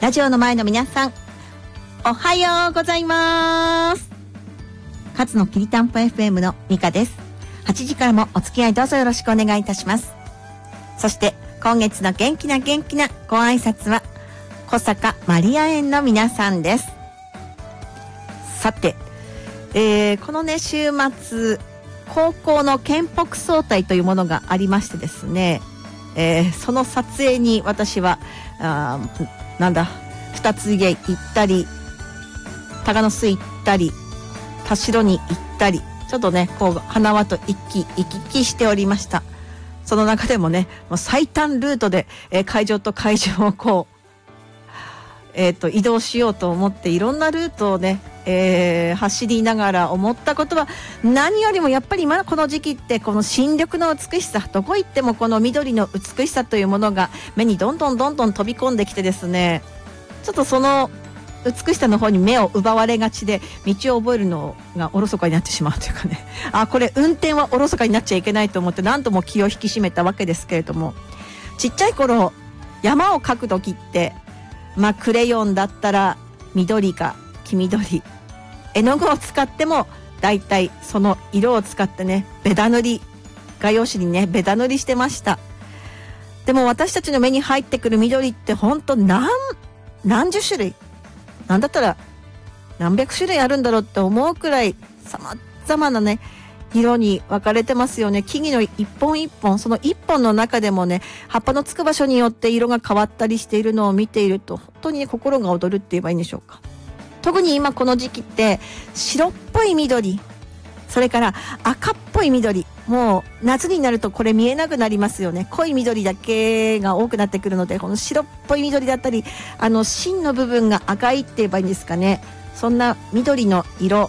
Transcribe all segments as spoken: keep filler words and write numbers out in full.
ラジオの前の皆さん、おはようございます。勝のきりたんぽ エフエム のミカです。はちじからもお付き合いどうぞよろしくお願いいたします。そして今月の元気な元気なご挨拶は小坂マリア園の皆さんです。さて、えー、このね週末高校の県北総体というものがありましてですね、えー、その撮影に私はあなんだ二つ家行ったり鷹の巣行ったり田代に行ったりちょっとねこう花輪と行き行き来しておりました。その中でもねもう最短ルートで、えー、会場と会場をこう、えー、と移動しようと思っていろんなルートをね、えー、走りながら思ったことは何よりもやっぱり今この時期ってこの新緑の美しさ、どこ行ってもこの緑の美しさというものが目にどんどんどんどん飛び込んできてですね、ちょっとその美しさの方に目を奪われがちで道を覚えるのがおろそかになってしまうというかね、あこれ運転はおろそかになっちゃいけないと思って何度も気を引き締めたわけですけれども、ちっちゃい頃山を描く時ってまあクレヨンだったら緑か黄緑、絵の具を使ってもだいたいその色を使ってねベタ塗り、画用紙にねベタ塗りしてました。でも私たちの目に入ってくる緑って本当何何十種類なんだったら何百種類あるんだろうって思うくらい様々なね色に分かれてますよね。木々の一本一本、その一本の中でもね葉っぱのつく場所によって色が変わったりしているのを見ていると本当に、ね、心が躍るって言えばいいんでしょうか。特に今この時期って白っぽい緑、それから赤っぽい緑、もう夏になるとこれ見えなくなりますよね。濃い緑だけが多くなってくるので、この白っぽい緑だったりあの芯の部分が赤いって言えばいいんですかね、そんな緑の色、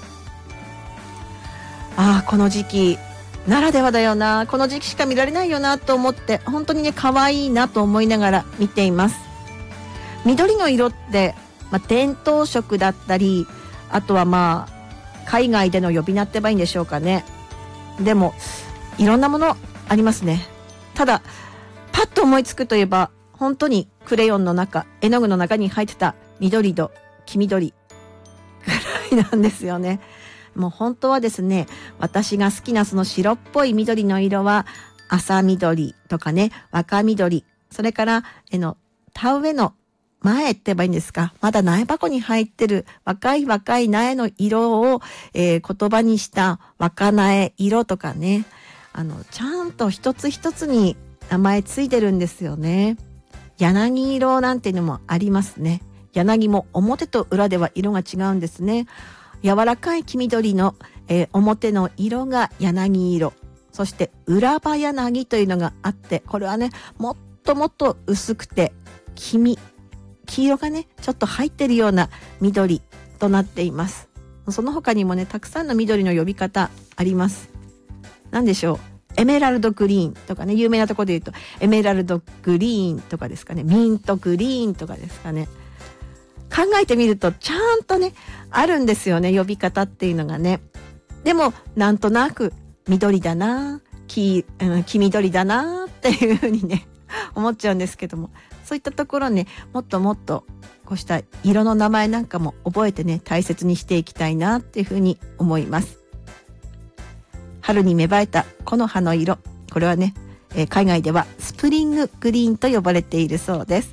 ああこの時期ならではだよな、この時期しか見られないよなと思って本当にね可愛いなと思いながら見ています。緑の色ってまあ、伝統色だったり、あとはまあ海外での呼び名ってばいいんでしょうかね。でもいろんなものありますね。ただパッと思いつくといえば本当にクレヨンの中、絵の具の中に入ってた緑と黄緑ぐらいなんですよね。もう本当はですね、私が好きなその白っぽい緑の色は浅緑とかね、若緑、それから絵の田植えの苗って言えばいいんですか、まだ苗箱に入ってる若い若い苗の色を、えー、言葉にした若苗色とかね、あのちゃんと一つ一つに名前ついてるんですよね。柳色なんていうのもありますね。柳も表と裏では色が違うんですね。柔らかい黄緑の、えー、表の色が柳色、そして裏葉柳というのがあって、これはねもっともっと薄くて黄身黄色がねちょっと入ってるような緑となっています。その他にもねたくさんの緑の呼び方あります。なんでしょう、エメラルドグリーンとかね、有名なところで言うとエメラルドグリーンとかですかね、ミントグリーンとかですかね。考えてみるとちゃんとねあるんですよね、呼び方っていうのがね。でもなんとなく緑だな、黄、うん、黄緑だなっていうふうにね思っちゃうんですけども、そういったところねもっともっとこうした色の名前なんかも覚えてね大切にしていきたいなっていうふうに思います。春に芽生えたこの葉の色、これはね、えー、海外ではスプリンググリーンと呼ばれているそうです。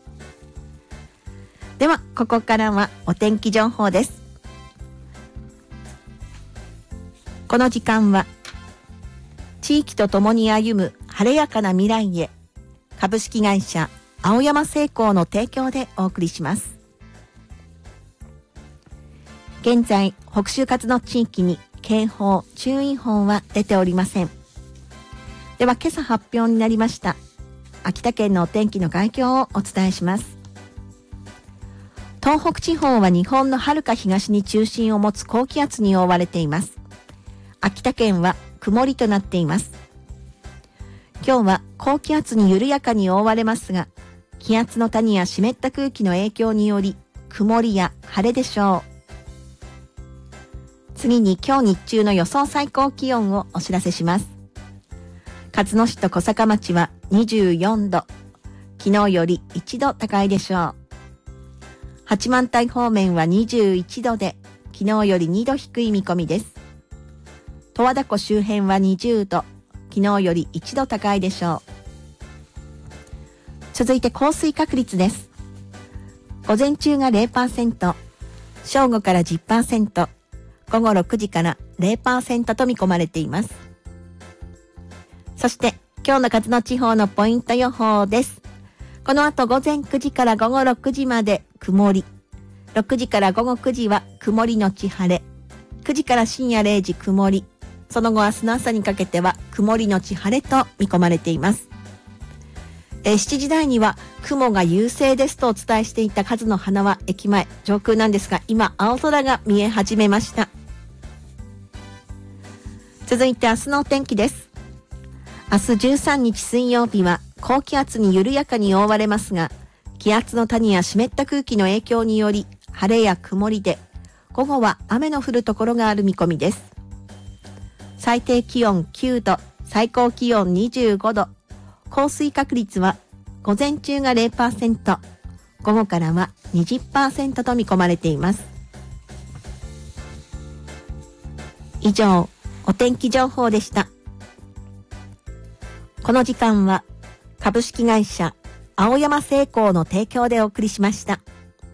ではここからはお天気情報です。この時間は地域とともに歩む晴れやかな未来へ、株式会社青山製鋼の提供でお送りします。現在北州勝の地域に警報注意報は出ておりません。では今朝発表になりました秋田県のお天気の概況をお伝えします。東北地方は日本の遥か東に中心を持つ高気圧に覆われています。秋田県は曇りとなっています。今日は高気圧に緩やかに覆われますが、気圧の谷や湿った空気の影響により曇りや晴れでしょう。次に今日日中の予想最高気温をお知らせします。勝野市と小坂町はにじゅうよんど、昨日よりいちど高いでしょう。 八幡平方面はにじゅういちどで、昨日よりにど低い見込みです。十和田湖周辺はにじゅうど、昨日よりいちど高いでしょう。続いて降水確率です。午前中が ゼロパーセント、正午から じゅっパーセント、午後ろくじから ゼロパーセント と見込まれています。そして今日の勝野地方のポイント予報です。この後午前くじから午後ろくじまで曇り、ろくじから午後くじは曇りのち晴れ、くじから深夜れいじ曇り、その後明日の朝にかけては曇りのち晴れと見込まれています。えー、しちじ台には雲が優勢ですとお伝えしていた勝野花輪駅前上空なんですが、今青空が見え始めました。続いて明日のお天気です。明日じゅうさんにち水曜日は高気圧に緩やかに覆われますが、気圧の谷や湿った空気の影響により晴れや曇りで、午後は雨の降るところがある見込みです。最低気温きゅうど、最高気温にじゅうごど、降水確率は午前中が ゼロパーセント、午後からは にじゅっパーセント と見込まれています。以上、お天気情報でした。この時間は株式会社青山製鋼の提供でお送りしました。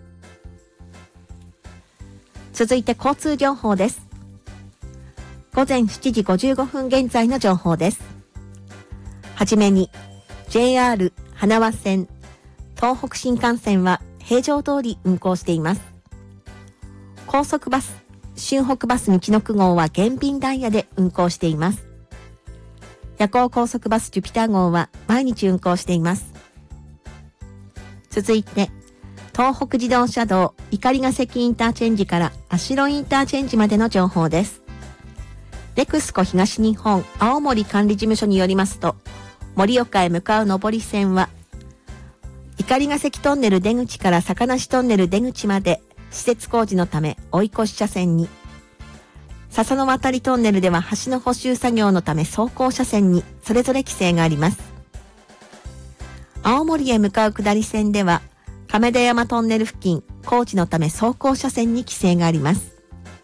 続いて交通情報です。午前しちじごじゅうごふん現在の情報です。はじめに ジェイアール 花輪線、東北新幹線は平常通り運行しています。高速バス、春北バスみちのく号は減便ダイヤで運行しています。夜行高速バスジュピター号は毎日運行しています。続いて、東北自動車道碇ヶ関インターチェンジから足呂インターチェンジまでの情報です。ネクスコ東日本青森管理事務所によりますと、盛岡へ向かう上り線は、碇ヶ関トンネル出口から坂梨トンネル出口まで施設工事のため追い越し車線に、笹の渡りトンネルでは橋の補修作業のため走行車線にそれぞれ規制があります。青森へ向かう下り線では、亀田山トンネル付近工事のため走行車線に規制があります。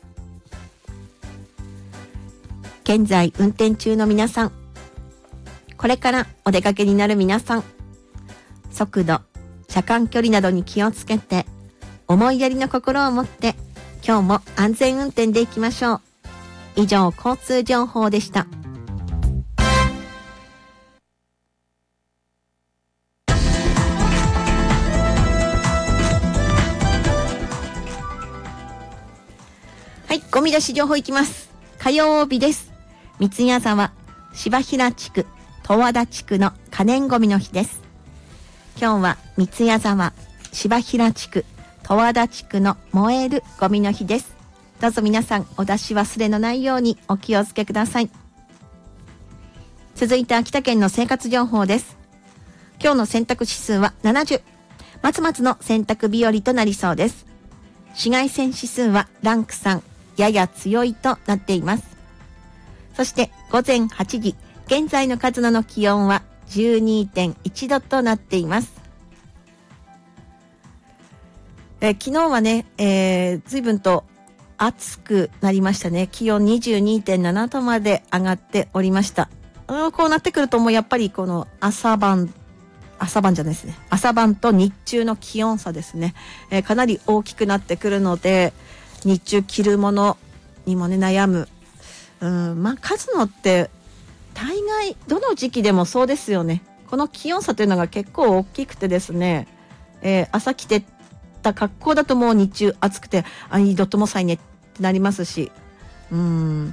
現在運転中の皆さん、これからお出かけになる皆さん、速度、車間距離などに気をつけて、思いやりの心を持って、今日も安全運転でいきましょう。以上、交通情報でした。はい、ゴミ出し情報いきます。火曜日です。三ツ矢沢、柴平地区、十和田地区の可燃ゴミの日です。今日は三ツ矢沢、柴平地区、十和田地区の燃えるゴミの日です。どうぞ皆さんお出し忘れのないようにお気をつけください。続いて秋田県の生活情報です。今日の洗濯指数はななじゅう、まつまつの洗濯日和となりそうです。紫外線指数はランクさん、やや強いとなっています。そして午前はちじ、現在の勝野の気温は じゅうにてんいちどとなっています。え昨日はね、えー、随分と暑くなりましたね。気温 にじゅうにてんななどまで上がっておりました。こうなってくるともうやっぱりこの朝晩、朝晩じゃないですね。朝晩と日中の気温差ですね。えー、かなり大きくなってくるので、日中着るものにもね、悩む。うん、まあ、勝野って大概どの時期でもそうですよね。この気温差というのが結構大きくてですね、えー、朝着てた格好だともう日中暑くて、あ、いいどっともさいねってなりますし、うん、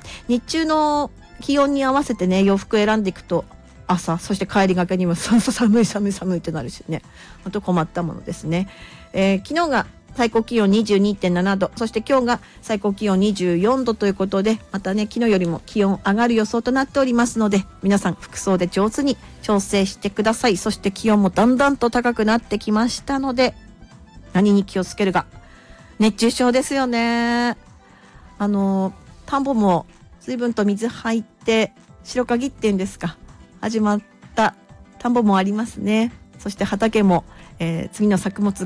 日中の気温に合わせてね、洋服選んでいくと、朝、そして帰りがけにも寒い寒い寒いってなるしね、あと困ったものですね。えー、昨日が最高気温 にじゅうにてんななど、そして今日が最高気温にじゅうよんどということで、またね、昨日よりも気温上がる予想となっておりますので、皆さん服装で上手に調整してください。そして気温もだんだんと高くなってきましたので、何に気をつけるか。熱中症ですよね。あの、田んぼも随分と水入って、白かぎっていうんですか、始まった田んぼもありますね。そして畑も、えー、次の作物が